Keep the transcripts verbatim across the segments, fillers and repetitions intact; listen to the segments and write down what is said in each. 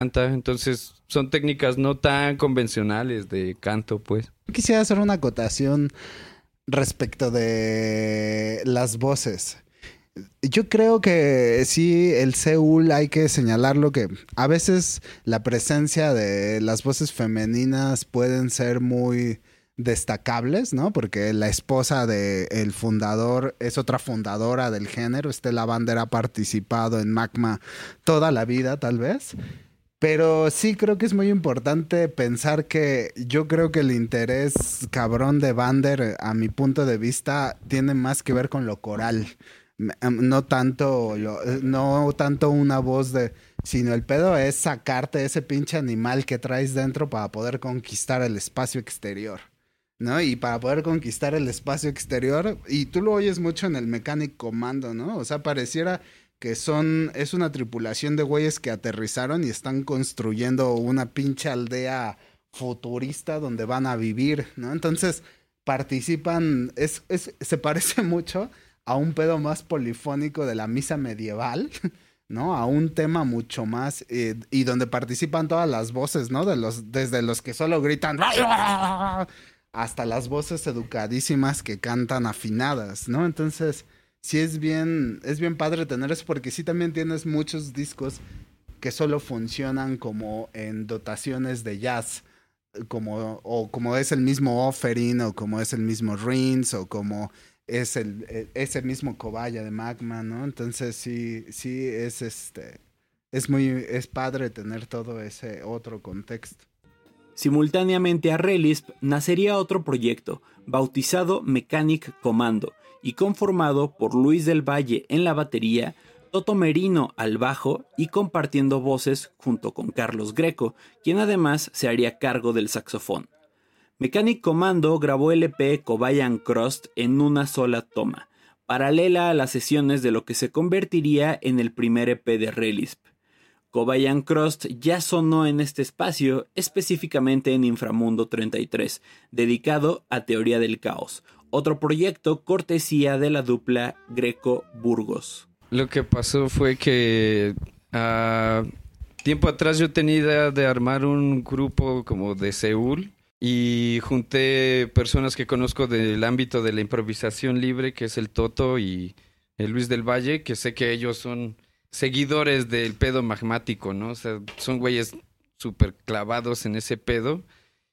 canta. Entonces son técnicas no tan convencionales de canto, pues. Quisiera hacer una acotación respecto de las voces. Yo creo que sí, el Seúl hay que señalarlo que a veces la presencia de las voces femeninas pueden ser muy destacables, ¿no? Porque la esposa del fundador es otra fundadora del género. Stella Vander ha participado en Magma toda la vida, tal vez. Pero sí creo que es muy importante pensar que yo creo que el interés cabrón de Vander, a mi punto de vista, tiene más que ver con lo coral. M- em, No tanto, lo- eh, no tanto una voz de, sino el pedo es sacarte ese pinche animal que traes dentro para poder conquistar el espacio exterior, ¿no? Y para poder conquistar el espacio exterior, y tú lo oyes mucho en el Mechanic Commando, ¿no? O sea, pareciera que son, es una tripulación de güeyes que aterrizaron y están construyendo una pinche aldea futurista donde van a vivir, ¿no? Entonces participan, es, es, se parece mucho a un pedo más polifónico de la misa medieval, ¿no? A un tema mucho más, eh, y donde participan todas las voces, ¿no? De los, desde los que solo gritan hasta las voces educadísimas que cantan afinadas, ¿no? Entonces sí es bien, es bien padre tener eso porque sí también tienes muchos discos que solo funcionan como en dotaciones de jazz, como, o como es el mismo Offering, o como es el mismo Rins, o como es el, e- ese mismo Cobaya de Magma, ¿no? Entonces sí, sí es este, es muy, es padre tener todo ese otro contexto. Simultáneamente a Relisp nacería otro proyecto, bautizado Mechanic Commando, y conformado por Luis del Valle en la batería, Toto Merino al bajo y compartiendo voces junto con Carlos Greco, quien además se haría cargo del saxofón. Mechanic Commando grabó el E P Cobayan Crust en una sola toma, paralela a las sesiones de lo que se convertiría en el primer E P de Relisp. Cobayan Crust ya sonó en este espacio, específicamente en Inframundo treinta y tres, dedicado a Teoría del Caos, otro proyecto cortesía de la dupla Greco-Burgos. Lo que pasó fue que ah, tiempo atrás yo tenía idea de armar un grupo como de Seúl y junté personas que conozco del ámbito de la improvisación libre, que es el Toto y el Luis del Valle, que sé que ellos son seguidores del pedo magmático, ¿no? O sea, son güeyes súper clavados en ese pedo.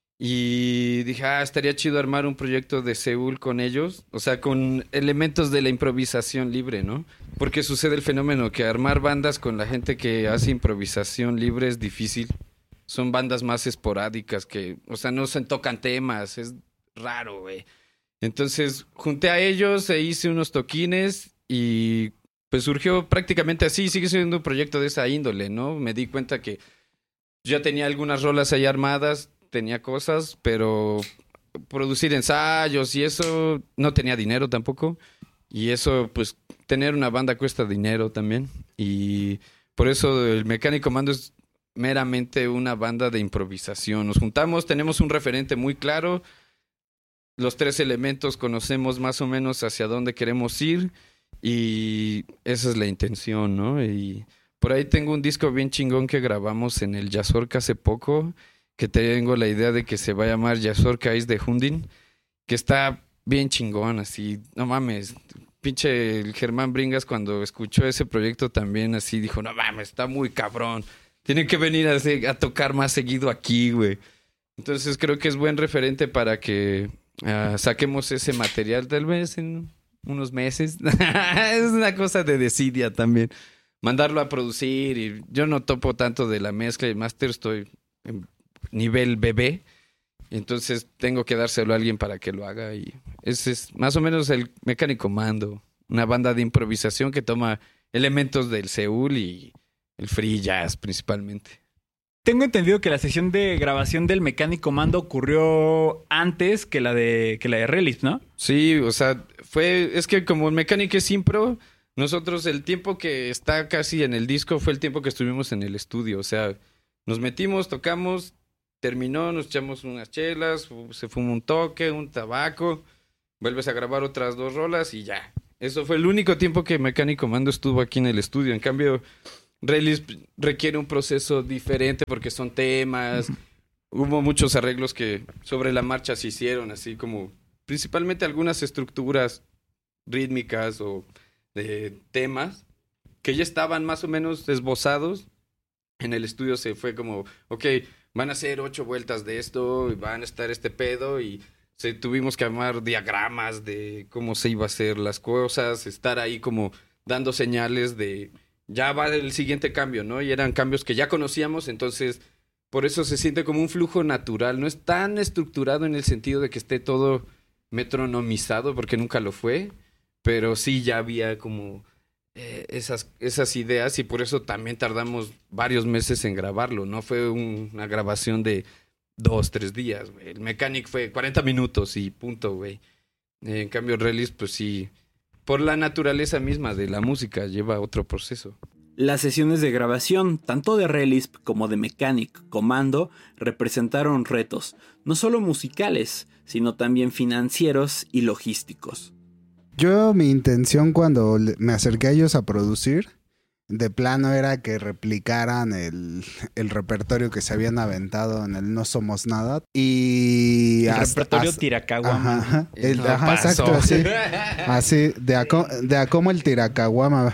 Y dije, ah, estaría chido armar un proyecto de Seúl con ellos, o sea, con elementos de la improvisación libre, ¿no? Porque sucede el fenómeno que armar bandas con la gente que hace improvisación libre es difícil. Son bandas más esporádicas que, o sea, no se tocan temas, es raro, güey. Entonces, junté a ellos e hice unos toquines y pues surgió prácticamente así, sigue siendo un proyecto de esa índole, ¿no? Me di cuenta que ya tenía algunas rolas ahí armadas, tenía cosas, pero producir ensayos y eso no tenía dinero tampoco. Y eso, pues, tener una banda cuesta dinero también. Y por eso el Mecánico Mando es meramente una banda de improvisación. Nos juntamos, tenemos un referente muy claro. Los tres elementos conocemos más o menos hacia dónde queremos ir. Y esa es la intención, ¿no? Y por ahí tengo un disco bien chingón que grabamos en el Yazorca hace poco, que tengo la idea de que se va a llamar Yazorca Is de Hundin, que está bien chingón, así, no mames. Pinche el Germán Bringas cuando escuchó ese proyecto también así dijo, no mames, está muy cabrón. Tienen que venir a, a tocar más seguido aquí, güey. Entonces creo que es buen referente para que uh, saquemos ese material tal vez en unos meses. Es una cosa de desidia también. Mandarlo a producir y yo no topo tanto de la mezcla y máster, estoy en nivel bebé. Entonces tengo que dárselo a alguien para que lo haga y ese es más o menos el Mecánico Mando, una banda de improvisación que toma elementos del Seúl y el free jazz principalmente. Tengo entendido que la sesión de grabación del Mecánico Mando ocurrió antes que la de que la de Relisp, ¿no? Sí, o sea, fue es que como el Mecánico es impro, nosotros el tiempo que está casi en el disco fue el tiempo que estuvimos en el estudio, o sea, nos metimos, tocamos, terminó, nos echamos unas chelas, se fumó un toque, un tabaco, vuelves a grabar otras dos rolas y ya. Eso fue el único tiempo que Mecánico Mando estuvo aquí en el estudio. En cambio, Relisp requiere un proceso diferente porque son temas. Hubo muchos arreglos que sobre la marcha se hicieron, así como principalmente algunas estructuras rítmicas o de temas que ya estaban más o menos esbozados. En el estudio se fue como, ok, van a hacer ocho vueltas de esto, y van a estar este pedo, y se, tuvimos que armar diagramas de cómo se iba a hacer las cosas, estar ahí como dando señales de ya va el siguiente cambio, ¿no? Y eran cambios que ya conocíamos, entonces por eso se siente como un flujo natural. No es tan estructurado en el sentido de que esté todo metronomizado, porque nunca lo fue, pero sí ya había como eh, esas, esas ideas, y por eso también tardamos varios meses en grabarlo. No fue un, una grabación de dos, tres días, güey. El Mechanic fue cuarenta minutos y punto, güey. Eh, en cambio, Relisp, pues sí, por la naturaleza misma de la música, lleva otro proceso. Las sesiones de grabación, tanto de Relisp como de Mechanic Commando, representaron retos, no solo musicales, sino también financieros y logísticos. Yo, mi intención cuando me acerqué a ellos a producir, de plano era que replicaran el, el repertorio que se habían aventado en el No Somos Nada. Y el hasta, repertorio hasta, Tiracahuama. Ajá, el, No ajá exacto, así. Así, de a, de a como el Tiracahuama.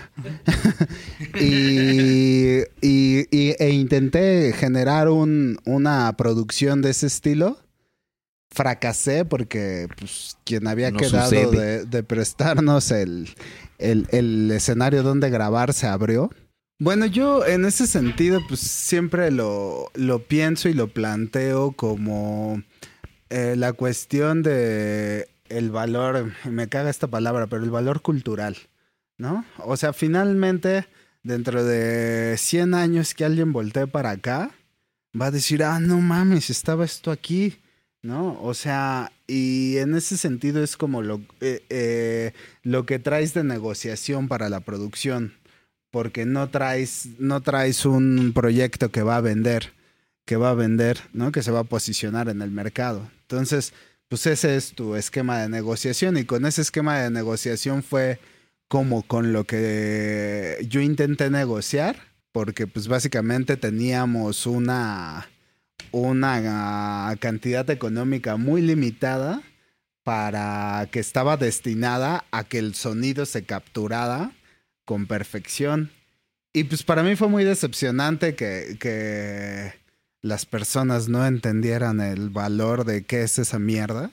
y, y, y e intenté generar un, una producción de ese estilo. Fracasé porque pues, quien había no quedado de, de prestarnos el, el, el escenario donde grabar se abrió. Bueno, yo en ese sentido pues siempre lo, lo pienso y lo planteo como eh, la cuestión de el valor, me caga esta palabra, pero el valor cultural, ¿no? O sea, finalmente dentro de cien años que alguien voltee para acá, va a decir, ah, no mames, estaba esto aquí. ¿No? O sea, y en ese sentido es como lo, eh, eh, lo que traes de negociación para la producción, porque no traes, no traes un proyecto que va a vender, que va a vender, ¿no? Que se va a posicionar en el mercado. Entonces, pues ese es tu esquema de negociación, y con ese esquema de negociación fue como con lo que yo intenté negociar, porque pues básicamente teníamos una... una cantidad económica muy limitada para que estaba destinada a que el sonido se capturara con perfección. Y pues para mí fue muy decepcionante que, que las personas no entendieran el valor de qué es esa mierda.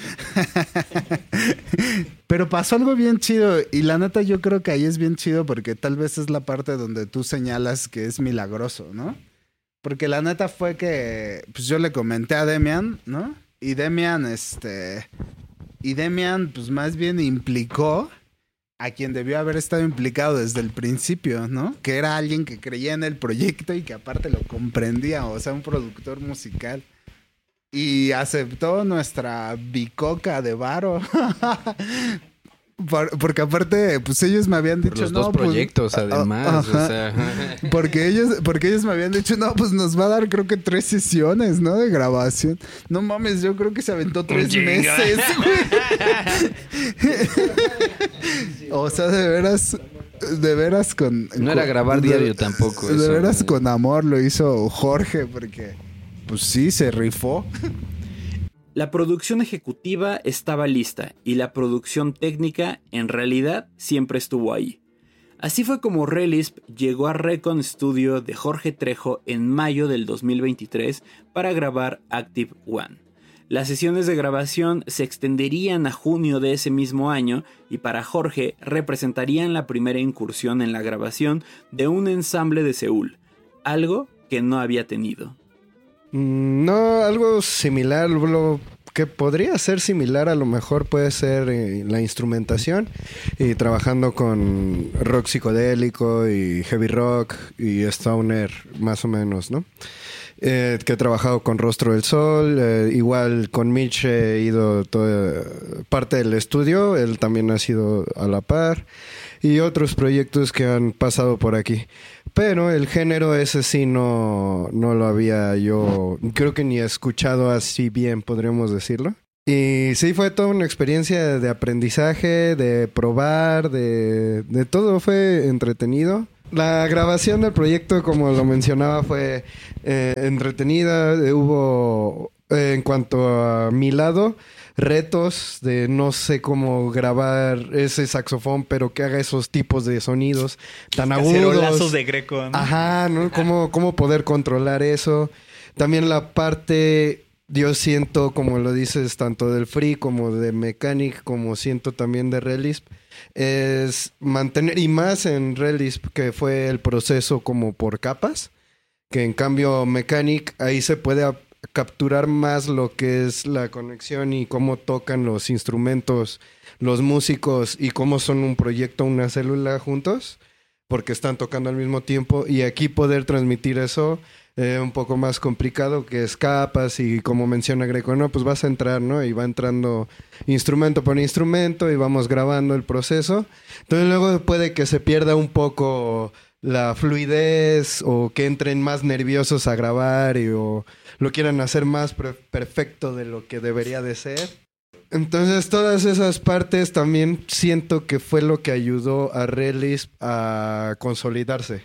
Pero pasó algo bien chido, y la neta yo creo que ahí es bien chido porque tal vez es la parte donde tú señalas que es milagroso, ¿no? Porque la neta fue que pues yo le comenté a Demian, ¿no? Y Demian, este... Y Demian, pues más bien implicó a quien debió haber estado implicado desde el principio, ¿no? Que era alguien que creía en el proyecto y que aparte lo comprendía, o sea, un productor musical. Y aceptó nuestra bicoca de varo. Por, porque aparte, pues ellos me habían dicho, Por los no, dos proyectos, pues, además, uh, o sea. porque ellos, porque ellos me habían dicho, no, pues nos va a dar creo que tres sesiones, ¿no? De grabación. No mames, yo creo que se aventó tres meses, güey. O sea, de veras, de veras con... No con, era grabar de, diario tampoco. De eso, veras ¿no? Con amor lo hizo Jorge, porque pues sí, se rifó. La producción ejecutiva estaba lista y la producción técnica en realidad siempre estuvo ahí. Así fue como Relisp llegó a Recon Studio de Jorge Trejo en mayo del dos mil veintitrés para grabar Active One. Las sesiones de grabación se extenderían a junio de ese mismo año y para Jorge representarían la primera incursión en la grabación de un ensamble de Seúl, algo que no había tenido. No, algo similar, lo que podría ser similar a lo mejor puede ser eh, la instrumentación, y trabajando con rock psicodélico y heavy rock y stoner más o menos, ¿no? Eh, que he trabajado con Rostro del Sol, eh, igual con Mitch he ido toda parte del estudio, él también ha sido a la par, y otros proyectos que han pasado por aquí. Pero el género ese sí no, no lo había yo, creo que ni escuchado así bien, podríamos decirlo. Y sí, fue toda una experiencia de aprendizaje, de probar, de, de todo, fue entretenido. La grabación del proyecto, como lo mencionaba, fue eh, entretenida. Eh, hubo, eh, en cuanto a mi lado, retos de no sé cómo grabar ese saxofón, pero que haga esos tipos de sonidos tan agudos. Cacerolazos de Greco, ¿no? Ajá, ¿no? ¿Cómo, cómo poder controlar eso? También la parte, yo siento, como lo dices, tanto del Free como de Mechanic, como siento también de Relisp, es mantener, y más en Relisp, que fue el proceso como por capas, que en cambio Mechanic, ahí se puede ap- capturar más lo que es la conexión y cómo tocan los instrumentos, los músicos y cómo son un proyecto, una célula juntos, porque están tocando al mismo tiempo, y aquí poder transmitir eso eh, un poco más complicado, que es capas, y como menciona Greco, no, pues vas a entrar, ¿no? Y va entrando instrumento por instrumento y vamos grabando el proceso. Entonces luego puede que se pierda un poco la fluidez o que entren más nerviosos a grabar y, o lo quieran hacer más pre- perfecto de lo que debería de ser. Entonces todas esas partes también siento que fue lo que ayudó a Relisp a consolidarse.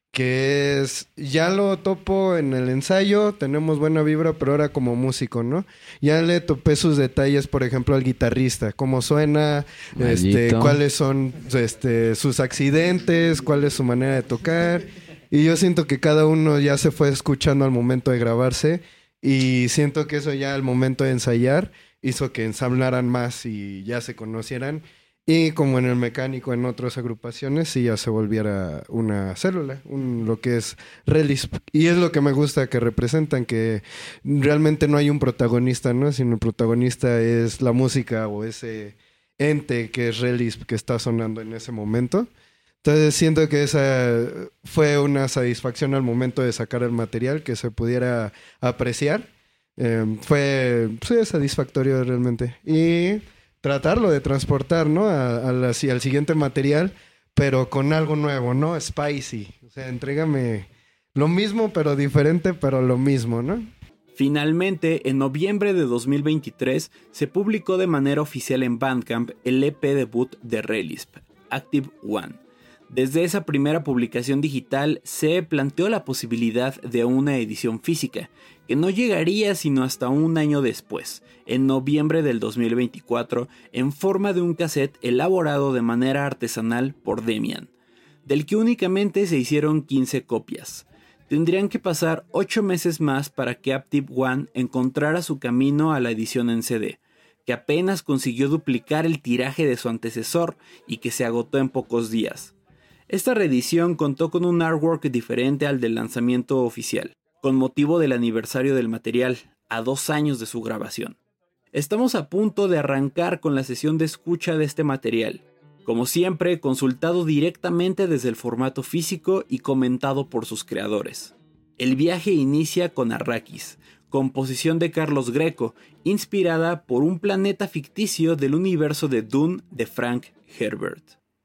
Que es, ya lo topo en el ensayo, tenemos buena vibra, pero ahora como músico, ¿no? Ya le topé sus detalles, por ejemplo, al guitarrista, cómo suena, este, cuáles son este, sus accidentes, cuál es su manera de tocar. Y yo siento que cada uno ya se fue escuchando al momento de grabarse, y siento que eso ya al momento de ensayar hizo que ensamblaran más y ya se conocieran. Y como en el Mecánico, en otras agrupaciones, sí ya se volviera una célula, un, lo que es Relisp. Y es lo que me gusta que representan, que realmente no hay un protagonista, ¿no? Sino el protagonista es la música o ese ente que es Relisp que está sonando en ese momento. Entonces siento que esa fue una satisfacción al momento de sacar el material, que se pudiera apreciar. Eh, fue sí, satisfactorio realmente. Y tratarlo de transportar, ¿no? A, a la, al siguiente material, pero con algo nuevo, ¿no? Spicy. O sea, entrégame lo mismo, pero diferente, pero lo mismo, ¿no? Finalmente, en noviembre de dos mil veintitrés, se publicó de manera oficial en Bandcamp el E P debut de Relisp, Active One. Desde esa primera publicación digital se planteó la posibilidad de una edición física, que no llegaría sino hasta un año después, en noviembre del dos mil veinticuatro, en forma de un cassette elaborado de manera artesanal por Demian, del que únicamente se hicieron quince copias. Tendrían que pasar ocho meses más para que Active One encontrara su camino a la edición en C D, que apenas consiguió duplicar el tiraje de su antecesor y que se agotó en pocos días. Esta reedición contó con un artwork diferente al del lanzamiento oficial, con motivo del aniversario del material, a dos años de su grabación. Estamos a punto de arrancar con la sesión de escucha de este material, como siempre consultado directamente desde el formato físico y comentado por sus creadores. El viaje inicia con Arrakis, composición de Carlos Greco, inspirada por un planeta ficticio del universo de Dune de Frank Herbert.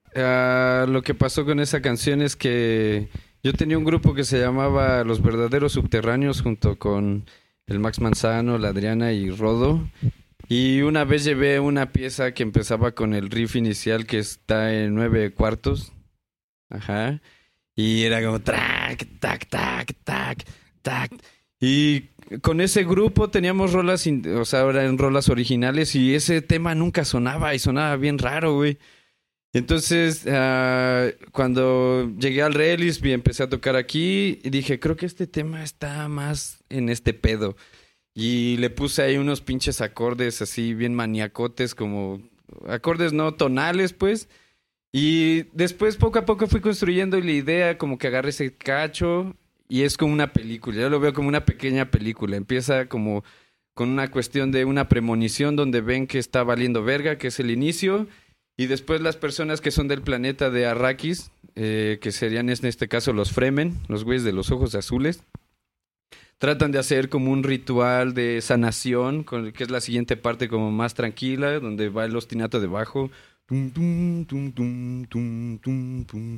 Uh, lo que pasó con esa canción es que yo tenía un grupo que se llamaba Los Verdaderos Subterráneos junto con el Max Manzano, la Adriana y Rodo. Y una vez llevé una pieza que empezaba con el riff inicial que está en nueve cuartos. Ajá. Y era como tac, tac, tac, tac, tac. Y con ese grupo teníamos rolas, in- o sea, eran rolas originales y ese tema nunca sonaba y sonaba bien raro, güey. Entonces, uh, cuando llegué al Relisp y empecé a tocar aquí, dije, creo que este tema está más en este pedo. Y le puse ahí unos pinches acordes así bien maniacotes, como acordes no tonales, pues. Y después, poco a poco, fui construyendo la idea, como que agarré ese cacho y es como una película. Yo lo veo como una pequeña película. Empieza como con una cuestión de una premonición donde ven que está valiendo verga, que es el inicio. Y después las personas que son del planeta de Arrakis, eh, que serían en este caso los Fremen, los güeyes de los ojos azules, tratan de hacer como un ritual de sanación, con, que es la siguiente parte como más tranquila, donde va el ostinato de bajo. Tum, tum, tum, tum, tum, tum, tum.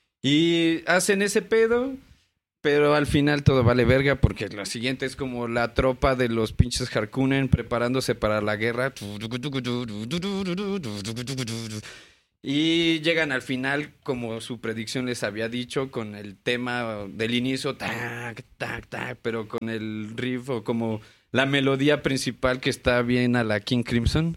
Y hacen ese pedo, pero al final todo vale verga porque lo siguiente es como la tropa de los pinches Harkonnen preparándose para la guerra. Y llegan al final, como su predicción les había dicho, con el tema del inicio, tac, tac, tac, pero con el riff o como la melodía principal que está bien a la King Crimson.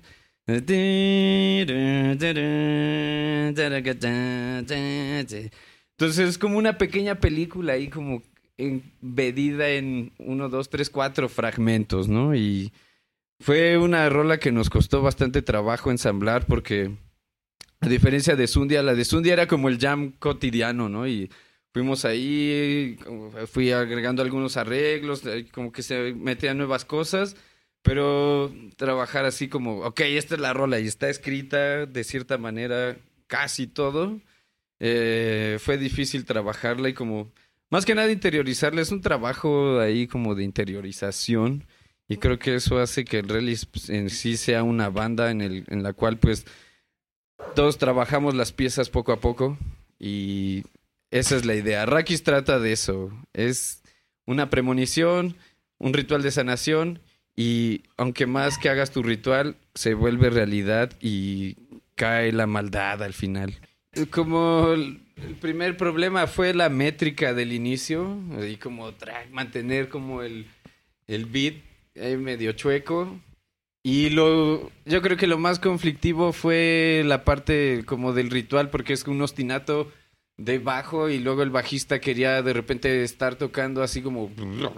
Entonces es como una pequeña película ahí como embedida en uno, dos, tres, cuatro fragmentos, ¿no? Y fue una rola que nos costó bastante trabajo ensamblar porque a diferencia de Zundia, la de Zundia era como el jam cotidiano, ¿no? Y fuimos ahí, fui agregando algunos arreglos, como que se metían nuevas cosas, pero trabajar así como, ok, esta es la rola y está escrita de cierta manera casi todo, eh, fue difícil trabajarla y como, más que nada interiorizarla, es un trabajo ahí como de interiorización y creo que eso hace que el Relis pues, en sí sea una banda en, el, en la cual pues todos trabajamos las piezas poco a poco y esa es la idea. Arrakis trata de eso. Es una premonición, un ritual de sanación y aunque más que hagas tu ritual, se vuelve realidad y cae la maldad al final. Como el, el primer problema fue la métrica del inicio y como tra- mantener como el, el beat ahí medio chueco. Y lo, yo creo que lo más conflictivo fue la parte como del ritual, porque es un ostinato de bajo y luego el bajista quería de repente estar tocando así como...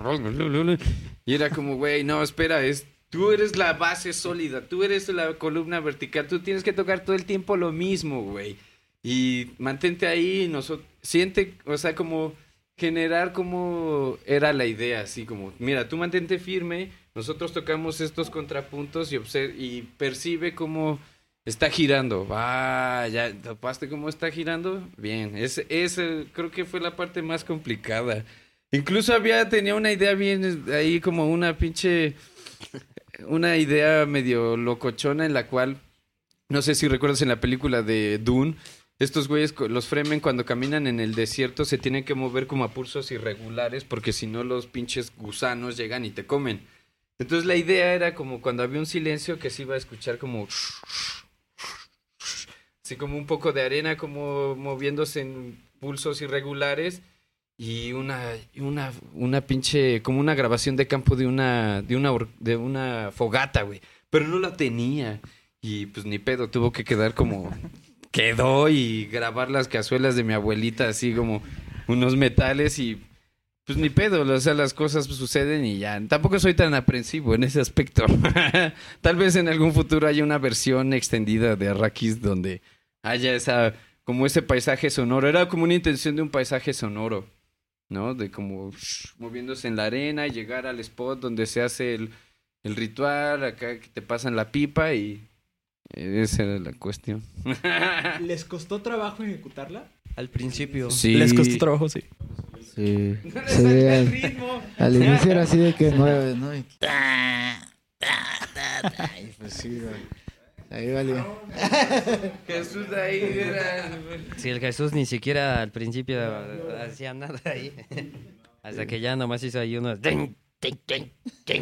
Y era como, güey, no, espera, es, tú eres la base sólida, tú eres la columna vertical, tú tienes que tocar todo el tiempo lo mismo, güey. Y mantente ahí, nosotros, siente, o sea, como generar como era la idea, así como, mira, tú mantente firme, nosotros tocamos estos contrapuntos y, observ- y percibe cómo está girando. Ah, ya, ¿topaste cómo está girando? Bien, ese, ese creo que fue la parte más complicada. Incluso había, tenía una idea bien ahí como una pinche, una idea medio locochona en la cual, no sé si recuerdas en la película de Dune, estos güeyes, los Fremen, cuando caminan en el desierto se tienen que mover como a pulsos irregulares porque si no los pinches gusanos llegan y te comen. Entonces la idea era como cuando había un silencio que se iba a escuchar como... así como un poco de arena como moviéndose en pulsos irregulares y una, una, una pinche... como una grabación de campo de una, de una, de una fogata, güey. Pero no la tenía. Y pues ni pedo, tuvo que quedar como... quedó y grabar las cazuelas de mi abuelita así como unos metales y pues ni pedo, o sea, las cosas suceden y ya. Tampoco soy tan aprensivo en ese aspecto. Tal vez en algún futuro haya una versión extendida de Arrakis donde haya esa, como ese paisaje sonoro. Era como una intención de un paisaje sonoro, ¿no? De como shh, moviéndose en la arena y llegar al spot donde se hace el, el ritual, acá que te pasan la pipa y... esa era la cuestión. ¿Les costó trabajo ejecutarla? Al principio. Sí. ¿Les costó trabajo? Sí. Sí. No le Sí, salía el al, ritmo. al inicio era así de que mueves, ¿no? Y, ta, ta, ta, ta, y pues sí, güey. Ahí valió. Jesús ahí era... Sí, el Jesús ni siquiera al principio hacía nada ahí. Hasta que ya nomás hizo ahí unos... tin, tin, tin, tin.